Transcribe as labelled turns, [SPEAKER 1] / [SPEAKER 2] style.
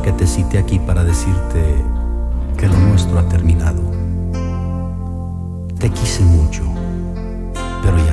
[SPEAKER 1] que te cité aquí para decirte que lo nuestro ha terminado. Te quise mucho, pero ya